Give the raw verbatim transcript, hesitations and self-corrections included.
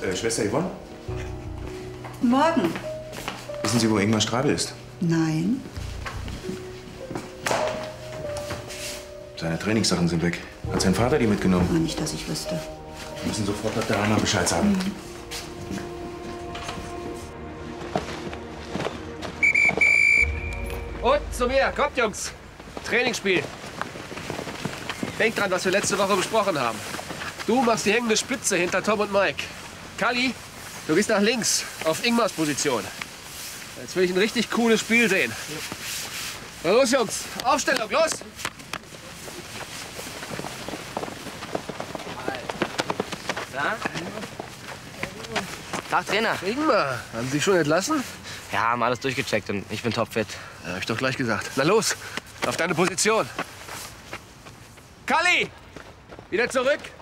Äh, Schwester Yvonne? Morgen. Wissen Sie, wo Ingmar Strabel ist? Nein. Seine Trainingssachen sind weg. Hat sein Vater die mitgenommen? Aber nicht, dass ich wüsste. Wir müssen sofort Doktor Heimann Bescheid sagen. Mhm. Und zu mir. Kommt, Jungs. Trainingsspiel. Denkt dran, was wir letzte Woche besprochen haben. Du machst die hängende Spitze hinter Tom und Mike. Kalli, du gehst nach links, auf Ingmars Position. Jetzt will ich ein richtig cooles Spiel sehen. Na los, Jungs. Aufstellung, los! Da? Tag, Trainer. Ingmar, haben Sie schon entlassen? Ja, haben alles durchgecheckt und ich bin topfit. Ja, hab ich doch gleich gesagt. Na los, auf deine Position. Kalli, wieder zurück.